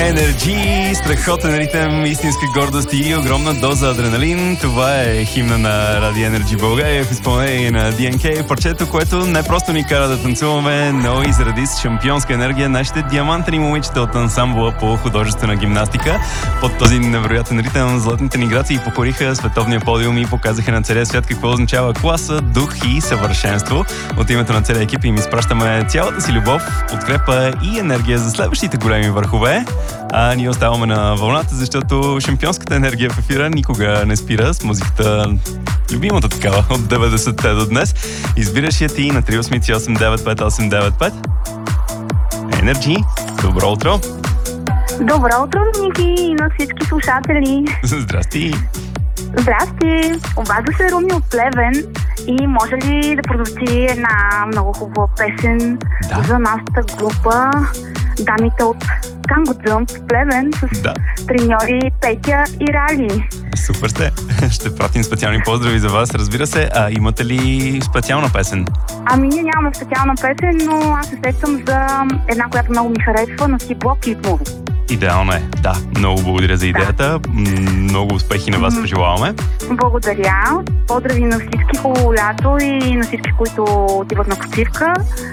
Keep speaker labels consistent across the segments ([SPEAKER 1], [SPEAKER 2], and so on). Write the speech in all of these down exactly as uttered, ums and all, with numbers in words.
[SPEAKER 1] Energy, страхотен ритъм, истинска гордост и огромна доза адреналин. Това е химна на Радио Energy България в изпълнение на ди ен кей. Парчето, което не просто ни кара да танцуваме, но и заради с шампионска енергия нашите диамантени момичета от ансамбла по художествена гимнастика. Под този невероятен ритъм златните ни грации покориха световния подиум и показаха на целия свят какво означава класа, дух и съвършенство. От името на целия екип им изпращаме цялата си любов, подкрепа и енергия за следващите големи върхове. А ние оставаме на вълната, защото шампионската енергия в ефира никога не спира с музиката, любимата такава, от деветдесетте до днес. Избираш я ти на три осем осем девет пет осем девет пет. Energy, добро утро!
[SPEAKER 2] Добро утро, Ники, и на всички слушатели.
[SPEAKER 1] Здрасти!
[SPEAKER 2] Здрасти! Обажда се Руми от Плевен и може ли да прозвучи една много хубава песен
[SPEAKER 1] да.
[SPEAKER 2] за нашата група дамите от Танго Джъмп Плевен с
[SPEAKER 1] да.
[SPEAKER 2] треньори Петя и Рали.
[SPEAKER 1] Супер сте! Ще пратим специални поздрави за вас, разбира се. А имате ли специална песен?
[SPEAKER 2] Ами ние нямаме специална песен, но аз се сещам за една, която много ми харесва, на си блок и Муви.
[SPEAKER 1] Идеално е. Да, много благодаря за идеята. Да. Много успехи на вас пожелаваме.
[SPEAKER 2] Благодаря. Поздрави на всички, хубаво лято и на всички, които отиват на почивка.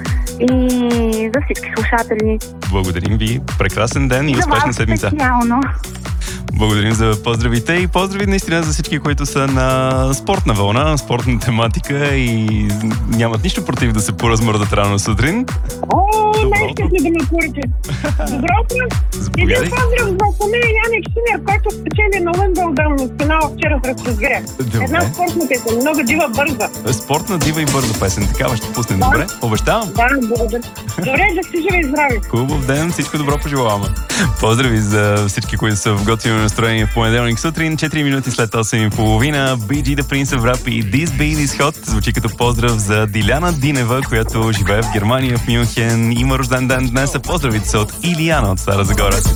[SPEAKER 2] И за всички слушатели.
[SPEAKER 1] Благодарим ви. Прекрасен ден и успешна седмица.
[SPEAKER 2] Специално.
[SPEAKER 1] Благодарим за поздравите и поздрави наистина за всички, които са на спортна вълна, на спортна тематика и нямат нищо против да се поразмърдат рано сутрин.
[SPEAKER 3] О, най-ще да ме порите. Добро утро.
[SPEAKER 1] Заповядай.
[SPEAKER 3] Един поздрав за поне Яник Синер, който спечели на Уимбълдън на финал вчера сред Разгря. Една спортна песен, много дива бърза.
[SPEAKER 1] Спортна дива и бърза песен, такава ще пуснем, да. Добре? Обещавам.
[SPEAKER 3] Да, благодаря. Добре, да си живи и здрави.
[SPEAKER 1] Хубав ден, всичко добро пожелаваме. Поздрави за всички, които са в готино настроение в понеделник сутрин, четири минути след осем и половина. Би джи The Prince of Rap и This Beat is Hot звучи като поздрав за Диляна Динева, която живее в Германия, в Мюнхен. Има рожден ден днес, а поздравите са от Илияна от Стара Загора.